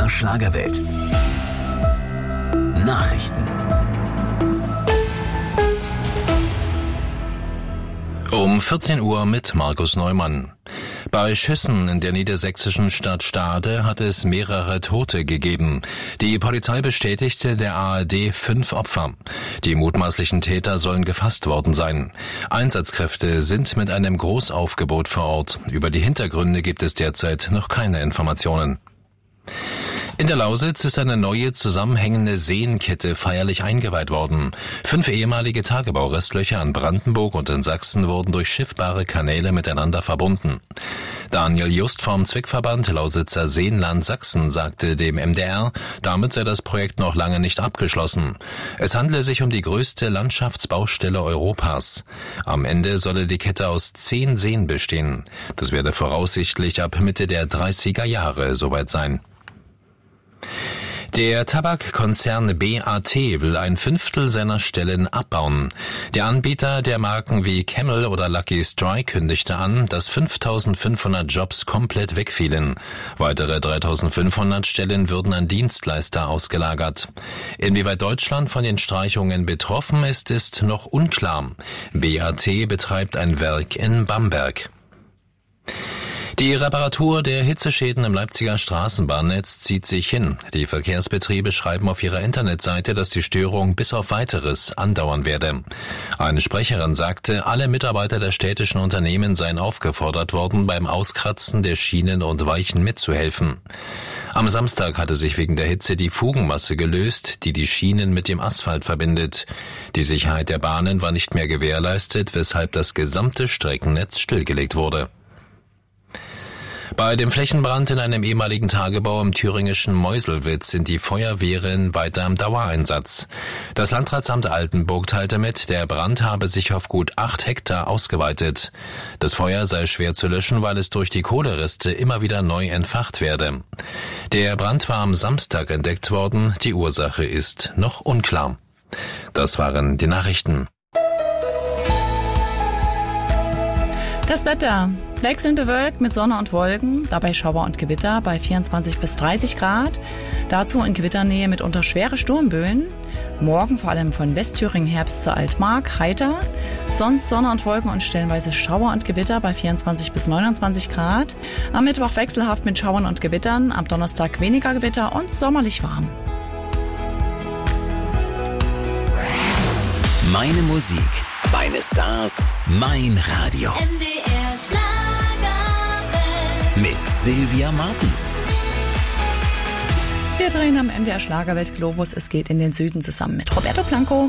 MDR Schlagerwelt. Nachrichten. Um 14 Uhr mit Markus Neumann. Bei Schüssen in der niedersächsischen Stadt Stade hat es mehrere Tote gegeben. Die Polizei bestätigte der ARD 5 Opfer. Die mutmaßlichen Täter sollen gefasst worden sein. Einsatzkräfte sind mit einem Großaufgebot vor Ort. Über die Hintergründe gibt es derzeit noch keine Informationen. In der Lausitz ist eine neue zusammenhängende Seenkette feierlich eingeweiht worden. 5 ehemalige Tagebaurestlöcher in Brandenburg und in Sachsen wurden durch schiffbare Kanäle miteinander verbunden. Daniel Just vom Zweckverband Lausitzer Seenland Sachsen sagte dem MDR, damit sei das Projekt noch lange nicht abgeschlossen. Es handle sich um die größte Landschaftsbaustelle Europas. Am Ende solle die Kette aus 10 Seen bestehen. Das werde voraussichtlich ab Mitte der 30er Jahre soweit sein. Der Tabakkonzern BAT will 1/5 seiner Stellen abbauen. Der Anbieter der Marken wie Camel oder Lucky Strike kündigte an, dass 5.500 Jobs komplett wegfielen. Weitere 3.500 Stellen würden an Dienstleister ausgelagert. Inwieweit Deutschland von den Streichungen betroffen ist, ist noch unklar. BAT betreibt ein Werk in Bamberg. Die Reparatur der Hitzeschäden im Leipziger Straßenbahnnetz zieht sich hin. Die Verkehrsbetriebe schreiben auf ihrer Internetseite, dass die Störung bis auf Weiteres andauern werde. Eine Sprecherin sagte, alle Mitarbeiter der städtischen Unternehmen seien aufgefordert worden, beim Auskratzen der Schienen und Weichen mitzuhelfen. Am Samstag hatte sich wegen der Hitze die Fugenmasse gelöst, die die Schienen mit dem Asphalt verbindet. Die Sicherheit der Bahnen war nicht mehr gewährleistet, weshalb das gesamte Streckennetz stillgelegt wurde. Bei dem Flächenbrand in einem ehemaligen Tagebau im thüringischen Meuselwitz sind die Feuerwehren weiter im Dauereinsatz. Das Landratsamt Altenburg teilte mit, der Brand habe sich auf gut 8 Hektar ausgeweitet. Das Feuer sei schwer zu löschen, weil es durch die Kohlereste immer wieder neu entfacht werde. Der Brand war am Samstag entdeckt worden, die Ursache ist noch unklar. Das waren die Nachrichten. Das Wetter. Wechselnd bewölkt mit Sonne und Wolken, dabei Schauer und Gewitter bei 24 bis 30 Grad. Dazu in Gewitternähe mitunter schwere Sturmböen. Morgen vor allem von Westthüringen her bis zur Altmark heiter. Sonst Sonne und Wolken und stellenweise Schauer und Gewitter bei 24 bis 29 Grad. Am Mittwoch wechselhaft mit Schauern und Gewittern, am Donnerstag weniger Gewitter und sommerlich warm. Meine Musik, meine Stars, mein Radio. MDR Schlagerwelt. Mit Sylvia Martens. Wir drehen am MDR Schlagerwelt Globus. Es geht in den Süden zusammen mit Roberto Blanco.